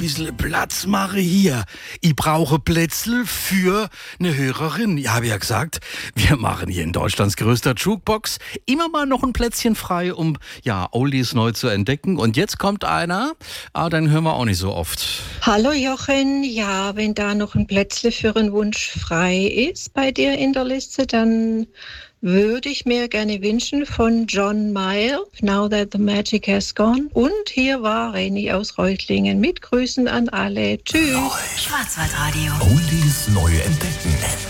Bisschen Platz mache hier. Ich brauche Plätzl für eine Hörerin. Ich habe ja gesagt, wir machen hier in Deutschlands größter Jukebox immer mal noch ein Plätzchen frei, um Oldies neu zu entdecken. Und jetzt kommt einer, den hören wir auch nicht so oft. Hallo Jochen, ja, wenn da noch ein Plätzle für einen Wunsch frei ist bei dir in der Liste, dann würde ich mir gerne wünschen von John Mayer, Now That the Magic Has Gone. Und hier war Reni aus Reutlingen mit Grüßen an alle. Tschüss. Schwarzwaldradio. Oldies neu entdecken.